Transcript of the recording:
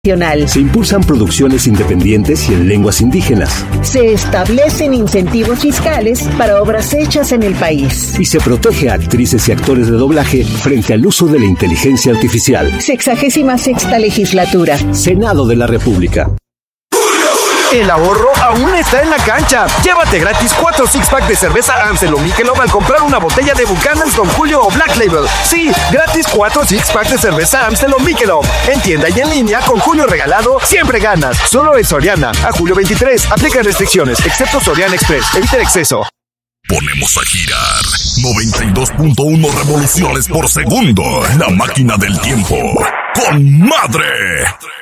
Se impulsan producciones independientes y en lenguas indígenas. Se establecen incentivos fiscales para obras hechas en el país. Y se protege a actrices y actores de doblaje frente al uso de la inteligencia artificial. 66ª legislatura. Senado de la República. El ahorro aún está en la cancha. Llévate gratis 4 six-pack de cerveza Amstel o Michelob al comprar una botella de Buchanan's Don Julio o Black Label. Sí, gratis 4 six-pack de cerveza Amstel o Michelob. En tienda y en línea, con Julio regalado, siempre ganas. Solo en Soriana, a julio 23. Aplican restricciones, excepto Soriana Express. Evita el exceso. Ponemos a girar 92.1 revoluciones por segundo. La máquina del tiempo. ¡Con madre!